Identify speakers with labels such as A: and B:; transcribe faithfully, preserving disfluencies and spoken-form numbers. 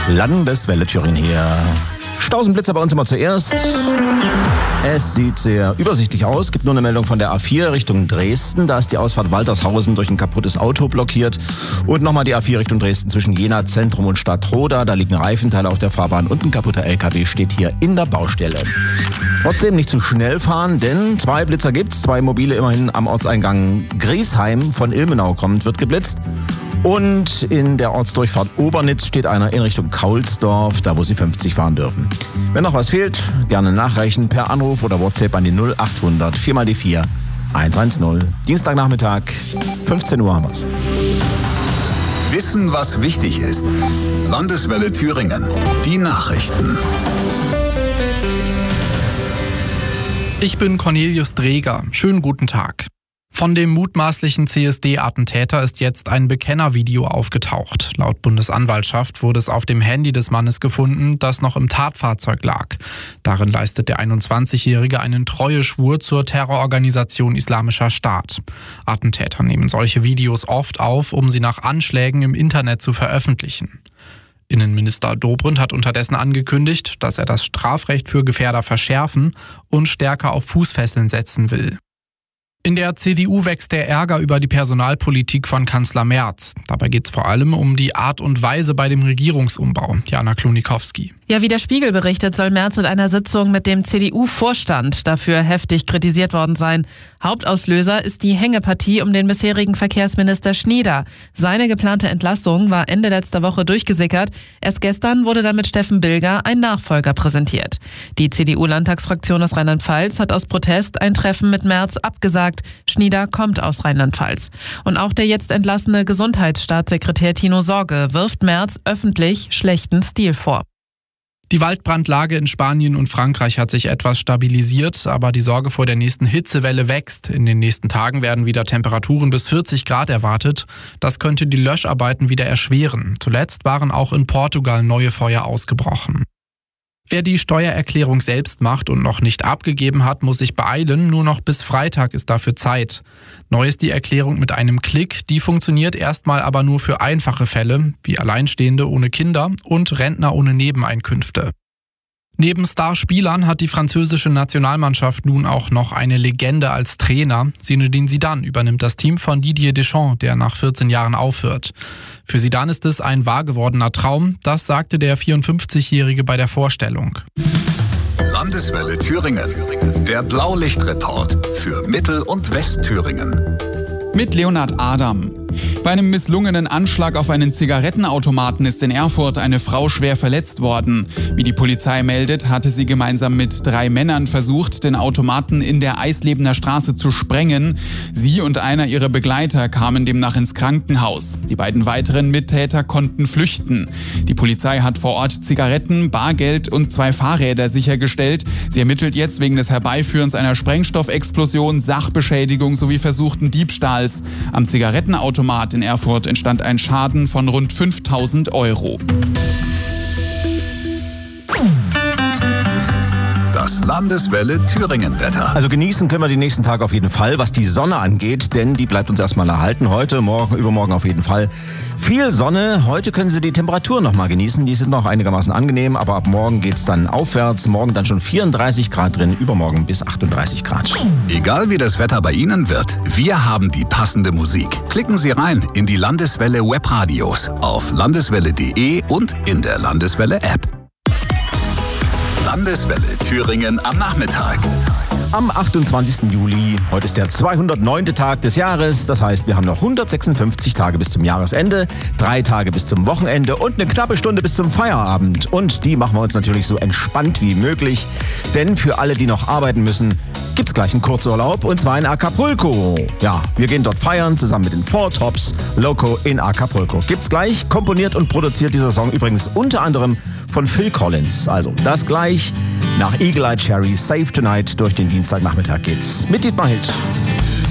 A: Landeswelle Thüringen hier. Stausenblitzer bei uns immer zuerst. Es sieht sehr übersichtlich aus. Gibt nur eine Meldung von der A vier Richtung Dresden. Da ist die Ausfahrt Waltershausen durch ein kaputtes Auto blockiert. Und nochmal die A vier Richtung Dresden zwischen Jena Zentrum und Stadtroda. Da liegen Reifenteile auf der Fahrbahn und ein kaputter L K W steht hier in der Baustelle. Trotzdem nicht zu schnell fahren, denn zwei Blitzer gibt's. Zwei mobile immerhin am Ortseingang Griesheim von Ilmenau kommend wird geblitzt. Und in der Ortsdurchfahrt Obernitz steht einer in Richtung Kaulsdorf, da wo Sie fünfzig fahren dürfen. Wenn noch was fehlt, gerne nachreichen per Anruf oder WhatsApp an die null achthundert vier mal die vier hundertzehn. Dienstagnachmittag, fünfzehn Uhr haben wir's.
B: Wissen, was wichtig ist. Landeswelle Thüringen. Die Nachrichten.
C: Ich bin Cornelius Dreger. Schönen guten Tag. Von dem mutmaßlichen C S D-Attentäter ist jetzt ein Bekennervideo aufgetaucht. Laut Bundesanwaltschaft wurde es auf dem Handy des Mannes gefunden, das noch im Tatfahrzeug lag. Darin leistet der einundzwanzigjährige einen Treueschwur zur Terrororganisation Islamischer Staat. Attentäter nehmen solche Videos oft auf, um sie nach Anschlägen im Internet zu veröffentlichen. Innenminister Dobrindt hat unterdessen angekündigt, dass er das Strafrecht für Gefährder verschärfen und stärker auf Fußfesseln setzen will. In der C D U wächst der Ärger über die Personalpolitik von Kanzler Merz. Dabei geht es vor allem um die Art und Weise bei dem Regierungsumbau. Jana Klonikowski.
D: Ja, wie der Spiegel berichtet, soll Merz in einer Sitzung mit dem C D U-Vorstand dafür heftig kritisiert worden sein. Hauptauslöser ist die Hängepartie um den bisherigen Verkehrsminister Schnieder. Seine geplante Entlassung war Ende letzter Woche durchgesickert. Erst gestern wurde dann mit Steffen Bilger ein Nachfolger präsentiert. Die C D U-Landtagsfraktion aus Rheinland-Pfalz hat aus Protest ein Treffen mit Merz abgesagt. Schnieder kommt aus Rheinland-Pfalz. Und auch der jetzt entlassene Gesundheitsstaatssekretär Tino Sorge wirft Merz öffentlich schlechten Stil vor.
C: Die Waldbrandlage in Spanien und Frankreich hat sich etwas stabilisiert, aber die Sorge vor der nächsten Hitzewelle wächst. In den nächsten Tagen werden wieder Temperaturen bis vierzig Grad erwartet. Das könnte die Löscharbeiten wieder erschweren. Zuletzt waren auch in Portugal neue Feuer ausgebrochen. Wer die Steuererklärung selbst macht und noch nicht abgegeben hat, muss sich beeilen. Nur noch bis Freitag ist dafür Zeit. Neu ist die Erklärung mit einem Klick. Die funktioniert erstmal aber nur für einfache Fälle, wie Alleinstehende ohne Kinder und Rentner ohne Nebeneinkünfte. Neben Starspielern hat die französische Nationalmannschaft nun auch noch eine Legende als Trainer. Zinedine Zidane übernimmt das Team von Didier Deschamps, der nach vierzehn Jahren aufhört. Für Zidane ist es ein wahr gewordener Traum, das sagte der vierundfünfzigjährige bei der Vorstellung.
B: Landeswelle Thüringen. Der Blaulichtreport für Mittel- und Westthüringen.
E: Mit Leonhard Adam. Bei einem misslungenen Anschlag auf einen Zigarettenautomaten ist in Erfurt eine Frau schwer verletzt worden. Wie die Polizei meldet, hatte sie gemeinsam mit drei Männern versucht, den Automaten in der Eislebener Straße zu sprengen. Sie und einer ihrer Begleiter kamen demnach ins Krankenhaus. Die beiden weiteren Mittäter konnten flüchten. Die Polizei hat vor Ort Zigaretten, Bargeld und zwei Fahrräder sichergestellt. Sie ermittelt jetzt wegen des Herbeiführens einer Sprengstoffexplosion, Sachbeschädigung sowie versuchten Diebstahls. Am Zigarettenautomaten in Erfurt entstand ein Schaden von rund fünftausend Euro.
B: Das Landeswelle Thüringen-Wetter.
A: Also genießen können wir die nächsten Tage auf jeden Fall, was die Sonne angeht, denn die bleibt uns erstmal erhalten. Heute, morgen, übermorgen auf jeden Fall viel Sonne. Heute können Sie die Temperaturen noch mal genießen. Die sind noch einigermaßen angenehm, aber ab morgen geht's dann aufwärts. Morgen dann schon vierunddreißig Grad drin, übermorgen bis achtunddreißig Grad.
B: Egal wie das Wetter bei Ihnen wird, wir haben die passende Musik. Klicken Sie rein in die Landeswelle Webradios auf landeswelle punkt de und in der Landeswelle App. Landeswelle Thüringen am Nachmittag.
A: Am achtundzwanzigsten Juli, heute ist der zweihundertneunte Tag des Jahres, das heißt, wir haben noch hundertsechsundfünfzig Tage bis zum Jahresende, drei Tage bis zum Wochenende und eine knappe Stunde bis zum Feierabend. Und die machen wir uns natürlich so entspannt wie möglich, denn für alle, die noch arbeiten müssen, gibt's gleich einen Kurzurlaub und zwar in Acapulco. Ja, wir gehen dort feiern, zusammen mit den Four Tops Loco in Acapulco. Gibt's gleich, komponiert und produziert dieser Song übrigens unter anderem von Phil Collins. Also das gleich nach Eagle Eye Cherry, Save Tonight durch den Dienstagnachmittag geht's mit Dietmar Hild.